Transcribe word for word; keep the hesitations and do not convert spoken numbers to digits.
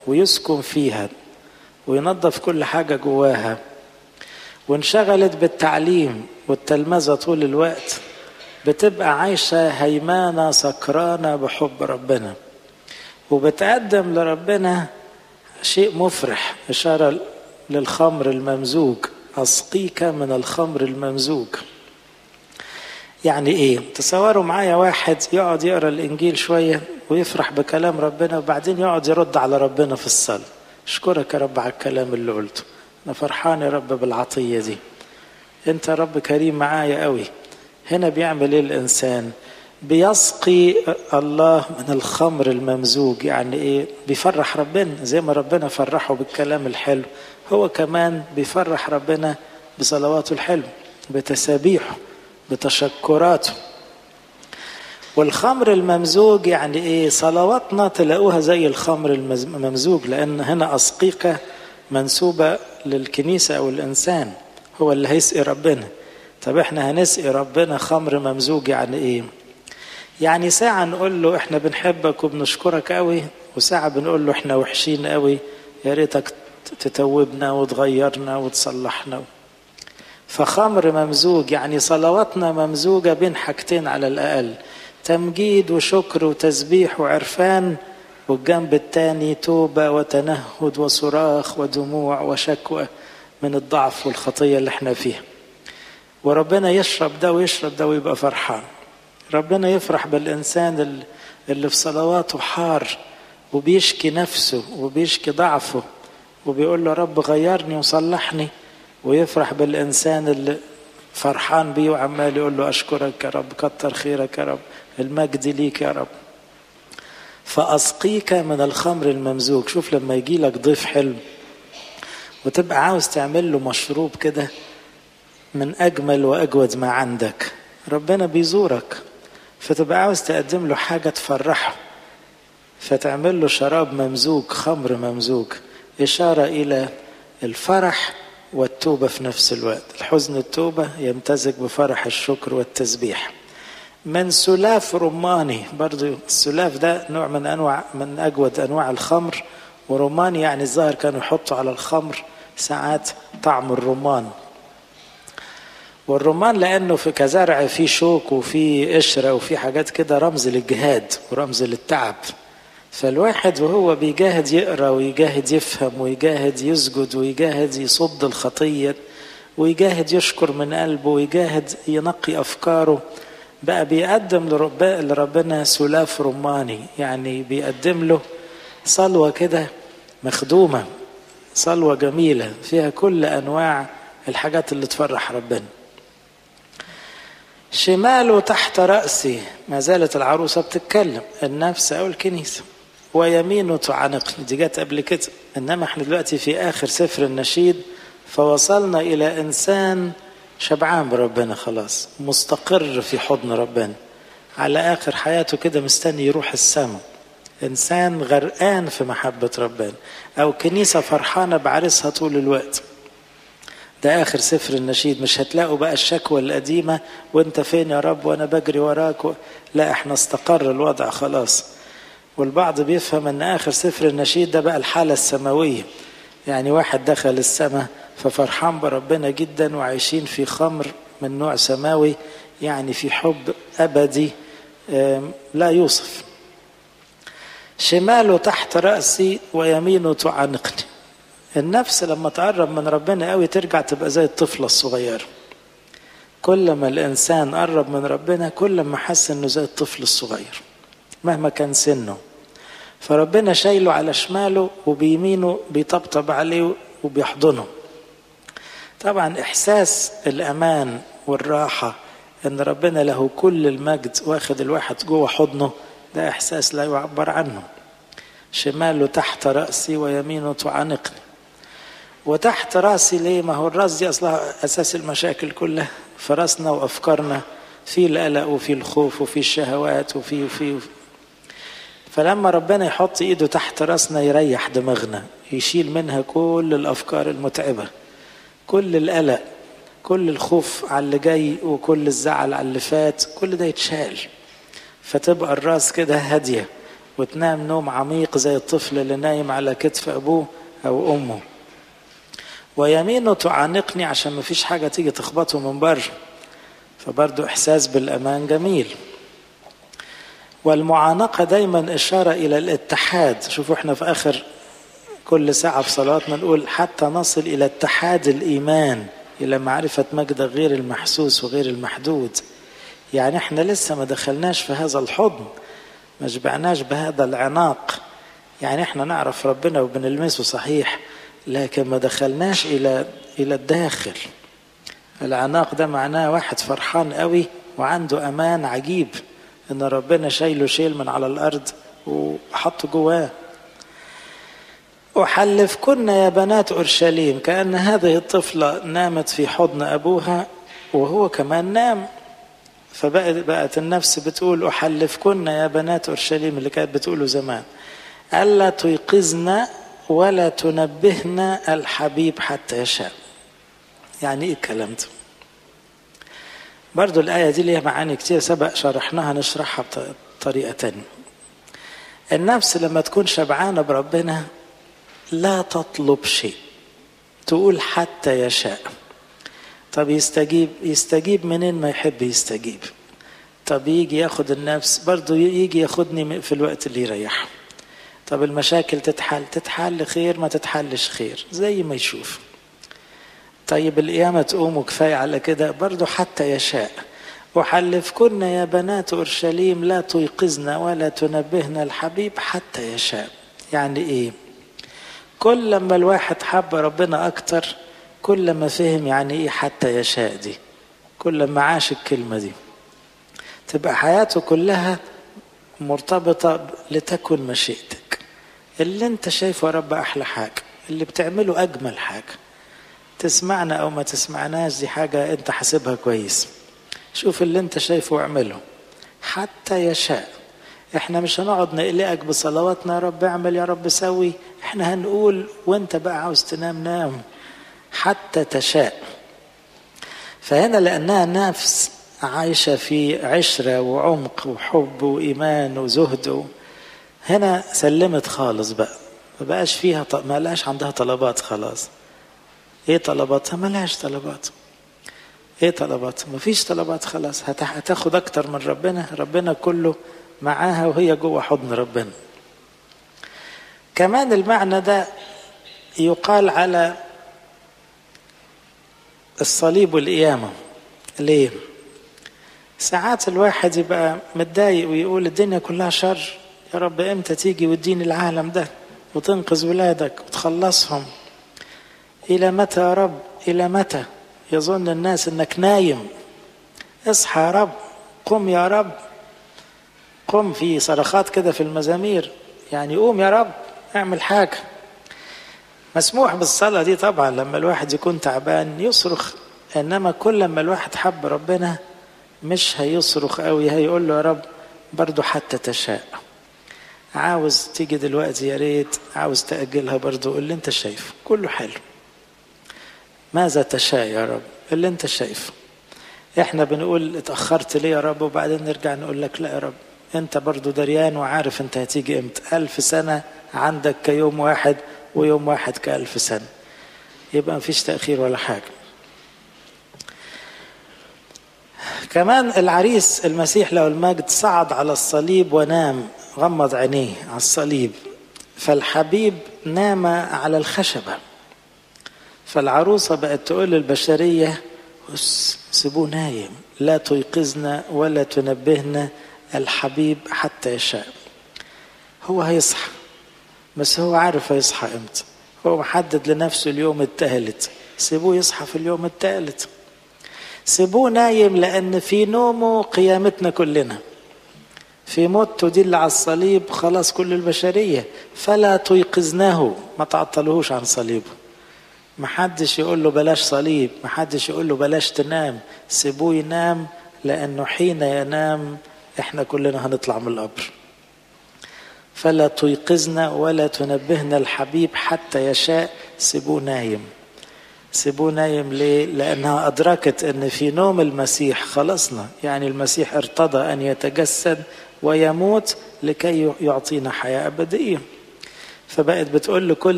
ويسكن فيها وينظف كل حاجة جواها، وانشغلت بالتعليم والتلمذة طول الوقت، بتبقى عايشة هيمانة سكرانة بحب ربنا، وبتقدم لربنا شيء مفرح. إشارة للخمر الممزوج، أسقيك من الخمر الممزوج. يعني إيه؟ تصوروا معايا واحد يقعد يقرأ الإنجيل شوية ويفرح بكلام ربنا، وبعدين يقعد يرد على ربنا في الصلاة: أشكرك يا رب على الكلام اللي قلته، أنا فرحان يا رب بالعطية دي، أنت رب كريم معايا قوي. هنا بيعمل إيه الإنسان؟ بيسقي الله من الخمر الممزوج. يعني إيه؟ بيفرح ربنا زي ما ربنا فرحه بالكلام الحلو، هو كمان بيفرح ربنا بصلواته الحلو، بتسابيحه، بتشكراته. والخمر الممزوج يعني إيه؟ صلواتنا تلاقوها زي الخمر الممزوج، لأن هنا أسقيك منسوبة للكنيسة أو الإنسان، هو اللي هيسقي ربنا. طب إحنا هنسقي ربنا خمر ممزوج يعني إيه؟ يعني ساعة نقول له إحنا بنحبك وبنشكرك قوي، وساعة بنقول له إحنا وحشين قوي، يا ريتك تتوبنا وتغيرنا وتصلحنا. فخمر ممزوج يعني صلواتنا ممزوجة بين حاجتين على الأقل: تمجيد وشكر وتسبيح وعرفان، والجنب التاني توبة وتنهد وصراخ ودموع وشكوى من الضعف والخطية اللي احنا فيها. وربنا يشرب ده ويشرب ده ويبقى فرحان. ربنا يفرح بالإنسان اللي في صلواته حار وبيشكي نفسه وبيشكي ضعفه وبيقول له رب غيرني وصلحني، ويفرح بالإنسان اللي فرحان بيه وعمال يقول له أشكرك يا رب، كتر خيرك يا رب، المجد ليك يا رب. فأسقيك من الخمر الممزوج. شوف لما يجي لك ضيف حلو وتبقى عاوز تعمل له مشروب كده من أجمل وأجود ما عندك، ربنا بيزورك فتبقى عاوز تقدم له حاجة تفرحه، فتعمل له شراب ممزوج، خمر ممزوج، إشارة إلى الفرح والتوبة في نفس الوقت. الحزن التوبة يمتزج بفرح الشكر والتسبيح. من سلاف رماني، برضو السلاف ده نوع من أنواع من أجود أنواع الخمر، ورماني يعني الظاهر كانوا يحطوا على الخمر ساعات طعم الرمان. والرمان لأنه في كزرع فيه شوك وفيه قشرة وفيه حاجات كده، رمز للجهاد ورمز للتعب. فالواحد وهو بيجاهد يقرأ ويجاهد يفهم ويجاهد يسجد ويجاهد يصد الخطية ويجاهد يشكر من قلبه ويجاهد ينقي أفكاره، بقى بيقدم لربنا سلاف رماني، يعني بيقدم له صلوة كده مخدومة، صلوة جميلة فيها كل أنواع الحاجات اللي تفرح ربنا. شماله تحت رأسي، ما زالت العروسة بتتكلم، النفس أو الكنيسة، ويمينه تعانقني، دي جت قبل كده، إنما احنا دلوقتي في آخر سفر النشيد، فوصلنا إلى إنسان شبعان بربنا خلاص، مستقر في حضن ربنا، على آخر حياته كده مستني يروح السماء. إنسان غرقان في محبة ربنا، أو كنيسة فرحانة بعرسها طول الوقت. ده آخر سفر النشيد. مش هتلاقوا بقى الشكوى القديمة وانت فين يا رب وانا بجري وراك و... لا، احنا استقر الوضع خلاص. والبعض بيفهم ان آخر سفر النشيد ده بقى الحالة السماوية، يعني واحد دخل السماء ففرحان بربنا جدا وعايشين في خمر من نوع سماوي، يعني في حب أبدي لا يوصف. شماله تحت رأسي ويمينه تعانقني. النفس لما تقرب من ربنا قوي ترجع تبقى زي الطفلة الصغيرة. كل ما الإنسان قرب من ربنا كل ما حس إنه زي الطفل الصغير مهما كان سنه. فربنا شايله على شماله وبيمينه بيطبطب عليه وبيحضنه. طبعا إحساس الأمان والراحة إن ربنا له كل المجد واخد الواحد جوه حضنه، ده إحساس لا يعبر عنه. شماله تحت رأسي ويمينه تعانقني. وتحت رأسي ليه؟ ما هو الرأس دي أصلها أساس المشاكل كلها. في رأسنا وأفكارنا في القلق وفي الخوف وفي الشهوات وفي وفي, وفي. فلما ربنا يحط إيده تحت رأسنا يريح دماغنا، يشيل منها كل الأفكار المتعبة، كل القلق، كل الخوف على اللي جاي وكل الزعل على اللي فات، كل ده يتشال. فتبقى الرأس كده هادية وتنام نوم عميق زي الطفل اللي نايم على كتف أبوه أو أمه. ويمينه تعانقني عشان مفيش حاجة تيجي تخبطه من بره، فبرضه إحساس بالأمان جميل. والمعانقة دايما إشارة إلى الاتحاد. شوفوا احنا في آخر كل ساعة في صلواتنا نقول حتى نصل إلى اتحاد الإيمان، إلى معرفة مجد غير المحسوس وغير المحدود. يعني احنا لسه ما دخلناش في هذا الحضن، ما شبعناش بهذا العناق. يعني احنا نعرف ربنا وبنلمسه صحيح، لكن ما دخلناش إلى إلى الداخل. العناق ده معناه واحد فرحان قوي وعنده أمان عجيب إن ربنا شايله شيل من على الأرض وحطه جواه. أحلفكن يا بنات أورشليم، كأن هذه الطفلة نامت في حضن أبوها وهو كمان نام، فبقت بقت النفس بتقول أحلفكن يا بنات أورشليم اللي كانت بتقوله زمان، ألا تيقظن ولا تنبهن الحبيب حتى يشاء. يعني إيه الكلام ده؟ برضو الآية دي ليها معاني كتير سبق شرحناها، نشرحها بطريقة تانية. النفس لما تكون شبعانة بربنا لا تطلب شيء، تقول حتى يشاء. طب يستجيب يستجيب منين ما يحب يستجيب. طب يجي ياخد النفس برضو يجي ياخدني في الوقت اللي يريحه. طب المشاكل تتحل تتحل خير، ما تتحلش خير زي ما يشوف. طيب القيامة تقوم وكفاية على كده، برضو حتى يشاء. وحلفكن يا بنات أورشليم لا تيقظن ولا تنبهن الحبيب حتى يشاء. يعني ايه؟ كل لما الواحد حب ربنا اكتر كل لما فهم يعني ايه حتى يشاء دي، كل لما عاش الكلمة دي تبقى حياته كلها مرتبطة لتكن مشيئتك. اللي انت شايفه يا رب احلى حاجة، اللي بتعمله اجمل حاجة. تسمعنا او ما تسمعناش دي حاجة انت حاسبها كويس. شوف اللي انت شايفه واعمله حتى يشاء. احنا مش هنقعد نقلقك بصلواتنا يا رب اعمل يا رب سوي، احنا هنقول وانت بقى عاوز تنام نام حتى تشاء. فهنا لأنها نفس عايشة في عشرة وعمق وحب وإيمان وزهد، هنا سلمت خالص بقى، ما بقاش فيها ط... ما لقاش عندها طلبات خلاص. ايه طلباتها؟ ما لهاش طلبات. ايه طلبات؟ ما فيش طلبات خلاص. هت... هتاخد اكتر من ربنا، ربنا كله معاها وهي جوه حضن ربنا. كمان المعنى ده يقال على الصليب والقيامة. ليه؟ ساعات الواحد يبقى متضايق ويقول الدنيا كلها شر، يا رب امتى تيجي وتدين العالم ده وتنقذ ولادك وتخلصهم؟ إلى متى يا رب؟ إلى متى؟ يظن الناس انك نايم. اصحى يا رب، قم يا رب، قم. في صرخات كده في المزامير، يعني قوم يا رب اعمل حاجة. مسموح بالصلاة دي طبعا لما الواحد يكون تعبان يصرخ، انما كل لما الواحد حب ربنا مش هيصرخ قوي، هيقول له يا رب برضو حتى تشاء. عاوز تيجي دلوقتي يا ريت، عاوز تأجلها برضو اللي انت شايفه كله حلو. ماذا تشاء يا رب؟ اللي انت شايفه. احنا بنقول اتأخرت ليه يا رب، وبعدين نرجع نقول لك لا يا رب انت برضو دريان وعارف انت هتيجي امتى. الف سنة عندك كيوم واحد، ويوم واحد كألف سنة، يبقى مفيش تأخير ولا حاجة. كمان العريس المسيح له المجد صعد على الصليب ونام، غمض عينيه على الصليب، فالحبيب نام على الخشبة. فالعروسة بقت تقول للبشرية سيبوه نايم، لا تيقظنا ولا تنبهنا الحبيب حتى يشاء. هو هيصحى، بس هو عارف هيصحى امتى. هو محدد لنفسه اليوم الثالث، سيبوه يصحى في اليوم الثالث. سيبوه نايم لأن في نومه قيامتنا كلنا، في موته دي اللي على الصليب خلاص كل البشرية. فلا تيقظناه، ما تعطلوهوش عن صليبه. محدش يقول له بلاش صليب، محدش يقول له بلاش تنام. سيبوه ينام، لأنه حين ينام احنا كلنا هنطلع من القبر. فلا تيقظنا ولا تنبهنا الحبيب حتى يشاء. سيبوه نايم. سيبوه نايم ليه؟ لأنها أدركت أن في نوم المسيح خلصنا، يعني المسيح ارتضى أن يتجسد ويموت لكي يعطينا حياة أبدية. فبقت بتقول لكل